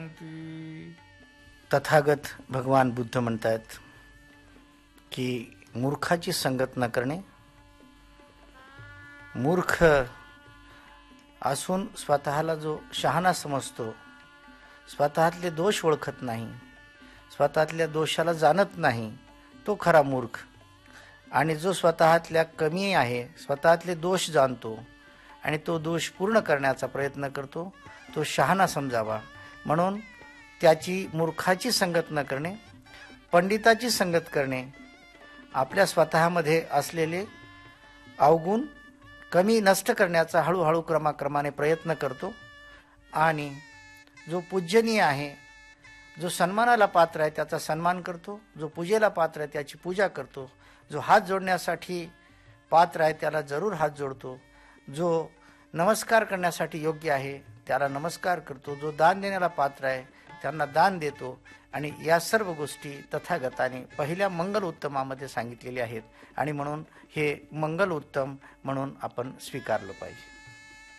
तथागत भगवान बुद्ध म्हणतात की मूर्खाची संगत न करणे. मूर्ख असून स्वतःला जो शहाणा समजतो, स्वतःतले दोष ओळखत नाही, स्वतःतल्या दोषाला जाणत नाही, तो खरा मूर्ख. आणि जो स्वतःतल्या कमी आहे, स्वतःतले दोष जाणतो आणि तो दोष पूर्ण करण्याचा प्रयत्न करतो, तो शहाणा समजावा. म्हणून त्याची मूर्खाची संगत न करणे, पंडिताची संगत करणे. आपल्या स्वतःमध्ये असलेले अवगुण कमी नष्ट करण्याचा हळूहळू क्रमाक्रमाने प्रयत्न करतो. आणि जो पूजनीय आहे, जो सन्मानाला पात्र आहे त्याचा सन्मान करतो, जो पूजेला पात्र आहे त्याची पूजा करतो, जो हात जोडण्यासाठी पात्र आहे त्याला जरूर हात जोडतो, जो नमस्कार करण्यासाठी योग्य आहे त्याला नमस्कार करतो, जो दान देण्याला पात्र आहे त्यांना दान देतो. आणि या सर्व गोष्टी तथागताने पहिल्या मंगल उत्तमामध्ये सांगितलेल्या आहेत. आणि म्हणून हे मंगल उत्तम म्हणून आपण स्वीकारलं पाहिजे.